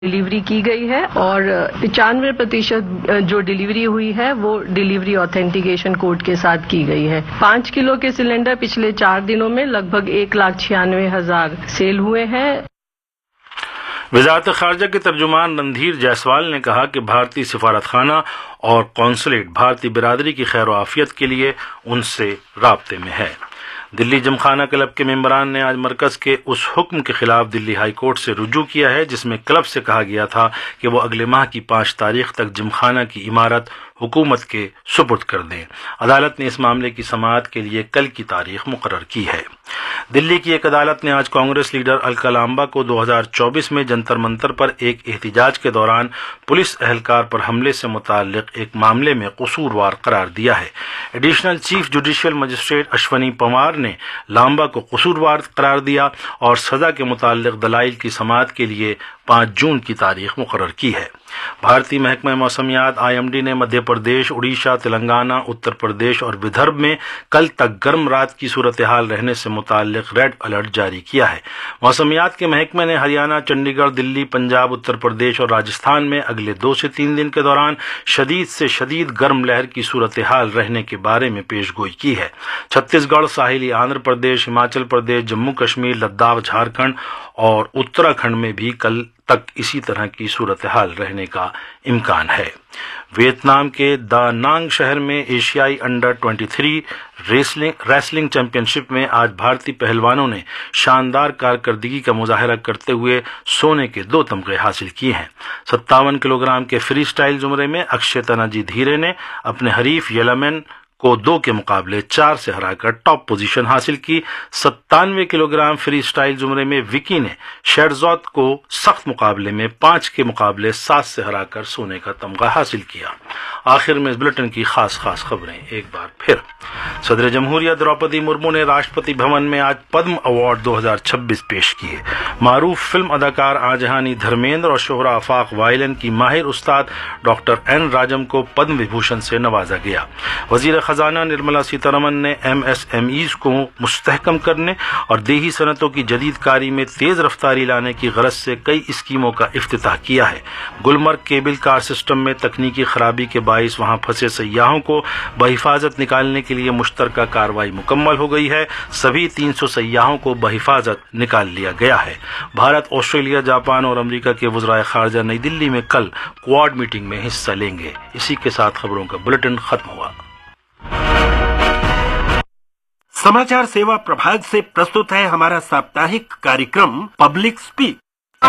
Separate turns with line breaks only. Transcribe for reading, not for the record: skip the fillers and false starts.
Delivery کی گئی ہے اور 95% جو ڈلیوری ہوئی ہے وہ ڈلیوری آتھینٹیکیشن کوڈ کے ساتھ کی گئی ہے۔ 5 کلو کے سلنڈر پچھلے 4 دنوں میں لگ بھگ 1,96,000 سیل ہوئے ہیں۔
وزارت خارجہ کے ترجمان رندھیر جیسوال نے کہا کہ بھارتی سفارت خانہ اور قونصلیٹ بھارتی برادری کی خیر و عافیت کے لیے ان سے رابطے میں ہے۔ دلی جم خانہ کلب کے ممبران نے آج مرکز کے اس حکم کے خلاف دلی ہائی کورٹ سے رجوع کیا ہے جس میں کلب سے کہا گیا تھا کہ وہ اگلے ماہ کی 5 تاریخ تک جم خانہ کی عمارت حکومت کے سپرد کر دیں۔ عدالت نے اس معاملے کی سماعت کے لیے کل کی تاریخ مقرر کی ہے۔ دلی کی ایک عدالت نے آج کانگریس لیڈر الکا لامبا کو 2024 میں جنتر منتر پر ایک احتجاج کے دوران پولیس اہلکار پر حملے سے متعلق ایک معاملے میں قصوروار قرار دیا ہے۔ Additional chief judicial magistrate Ashwini Pawar نے لامبا کو قصوروار قرار دیا اور سزا کے متعلق دلائل کی سماعت کے لیے 5 جون کی تاریخ مقرر کی ہے۔ بھارتی محکمہ موسمیات IMD نے مدھیہ پردیش، اڑیسہ، تلنگانہ، اتر پردیش اور ودربھ میں کل تک گرم رات کی صورتحال رہنے سے متعلق ریڈ الرٹ جاری کیا ہے۔ موسمیات کے محکمے نے ہریانہ، چنڈی گڑھ، دلی، پنجاب، اتر پردیش اور راجستھان میں اگلے 2 سے 3 دن کے دوران شدید سے شدید گرم لہر کی صورتحال رہنے کے بارے میں پیش گوئی کی ہے۔ چھتیس گڑھ، ساحلی آندھرا پردیش، ہماچل پردیش، جموں کشمیر، لداخ، جھارکھنڈ اور اتراکھنڈ میں بھی کل تک اسی طرح کی صورتحال رہنے کا امکان ہے۔ ویتنام کے دا نانگ شہر میں ایشیائی انڈر 23 ریسلنگ چیمپئن شپ میں آج بھارتی پہلوانوں نے شاندار کارکردگی کا مظاہرہ کرتے ہوئے سونے کے 2 تمغے حاصل کیے ہیں۔ 57 کلو گرام کے فری سٹائل زمرے میں اکشے تناجی دھیرے نے اپنے حریف یلمن کو 2 کے مقابلے 4 سے ہرا کر ٹاپ پوزیشن حاصل کی۔ 97 کلو گرام فری سٹائل زمرے میں وکی نے شیرزاد کو سخت مقابلے میں 5 کے مقابلے 7 سے ہرا کر سونے کا تمغہ حاصل کیا۔ آخر میں اس بلٹن کی خاص خبریں ایک بار پھر۔ صدر جمہوریہ دروپدی مرمو نے راشٹرپتی بھون میں آج پدم ایوارڈ 2026 پیش کیے۔ معروف فلم اداکار آجہانی دھرمیندر اور شہرہ آفاق وائلن کی ماہر استاد ڈاکٹر این راجم کو پدم وبھوشن سے نوازا گیا۔ وزیر خزانہ نرملا سیتارمن نے MSMEs کو مستحکم کرنے اور دیہی صنعتوں کی جدید کاری میں تیز رفتاری لانے کی غرض سے کئی اسکیموں کا افتتاح کیا ہے۔ گلمرگ کیبل کار سسٹم میں تکنیکی خرابی کے باعث وہاں پھنسے سیاحوں کو بحفاظت نکالنے کے لیے مشترکہ کارروائی مکمل ہو گئی ہے۔ سبھی 300 سیاحوں کو بحفاظت نکال لیا گیا ہے۔ بھارت، آسٹریلیا، جاپان اور امریکہ کے وزرائے خارجہ نئی دلی میں کل کوآڈ میٹنگ میں حصہ لیں گے۔ اسی کے ساتھ خبروں کا بلٹن ختم ہوا۔
समाचार सेवा प्रभाग से प्रस्तुत है हमारा साप्ताहिक कार्यक्रम पब्लिक स्पीक।